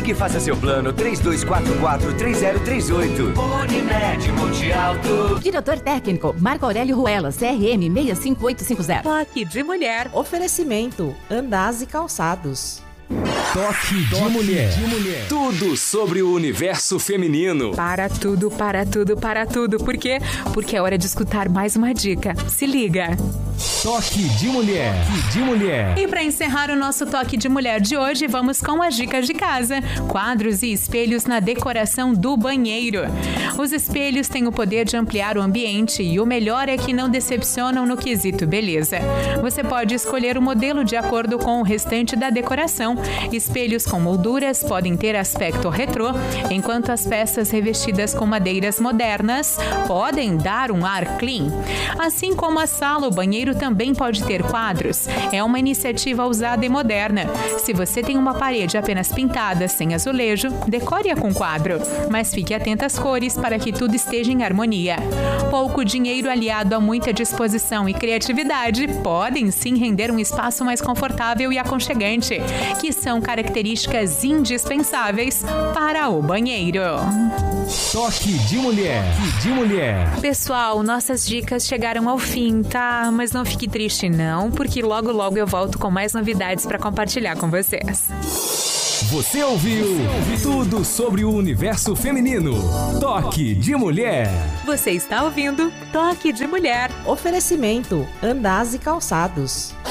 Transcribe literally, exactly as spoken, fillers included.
Ligue e faça seu plano três dois quatro quatro, três zero três oito. Unimed Multiauto. Diretor técnico, Marco Aurélio Ruela, C R M seis cinco oito cinco zero. Toque de mulher. Oferecimento, Andaz e Calçados. Toque de mulher. de mulher. Tudo sobre o universo feminino. Para tudo, para tudo, para tudo. Por quê? Porque é hora de escutar mais uma dica. Se liga. Toque de mulher. de mulher. E para encerrar o nosso Toque de Mulher de hoje, vamos com as dicas de casa. Quadros e espelhos na decoração do banheiro. Os espelhos têm o poder de ampliar o ambiente e o melhor é que não decepcionam no quesito beleza. Você pode escolher o modelo de acordo com o restante da decoração. Espelhos com molduras podem ter aspecto retrô, enquanto as peças revestidas com madeiras modernas podem dar um ar clean. Assim como a sala, o banheiro também pode ter quadros. É uma iniciativa ousada e moderna. Se você tem uma parede apenas pintada, sem azulejo, decore-a com quadro. Mas fique atento às cores para que tudo esteja em harmonia. Pouco dinheiro aliado a muita disposição e criatividade podem sim render um espaço mais confortável e aconchegante, que são características indispensáveis para o banheiro. Toque de mulher. de mulher. Pessoal, nossas dicas chegaram ao fim, tá? Mas não fique triste não, porque logo logo eu volto com mais novidades para compartilhar com vocês. Você ouviu, Você ouviu tudo sobre o universo feminino. Toque de mulher. Você está ouvindo Toque de Mulher. Oferecimento, Andaz e Calçados.